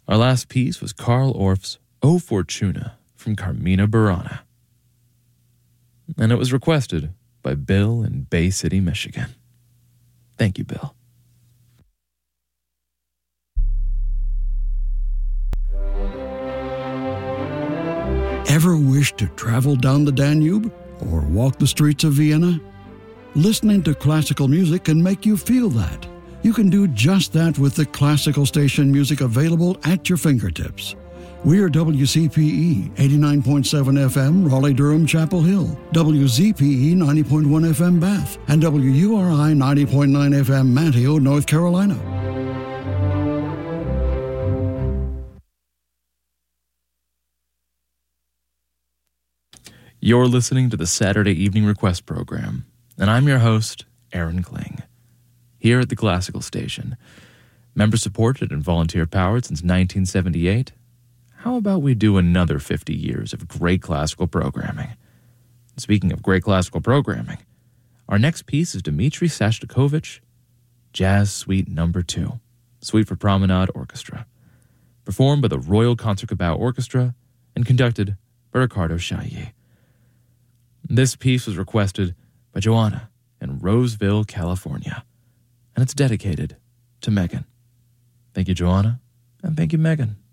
Our last piece was Carl Orff's O Fortuna from Carmina Burana. And it was requested by Bill in Bay City, Michigan. Thank you, Bill. Ever wish to travel down the Danube or walk the streets of Vienna? Listening to classical music can make you feel that. You can do just that with the classical station music available at your fingertips. We are WCPE 89.7 FM, Raleigh-Durham, Chapel Hill, WZPE 90.1 FM, Bath, and WURI 90.9 FM, Manteo, North Carolina. You're listening to the Saturday Evening Request Program, and I'm your host, Aaron Kling. Here at the Classical Station, member-supported and volunteer-powered since 1978, how about we do another 50 years of great classical programming? Speaking of great classical programming, our next piece is Dmitri Shostakovich, Jazz Suite No. 2, Suite for Promenade Orchestra, performed by the Royal Concertgebouw Orchestra and conducted by Ricardo Chailly. This piece was requested by Joanna in Roseville, California, and it's dedicated to Megan. Thank you, Joanna, and thank you, Megan.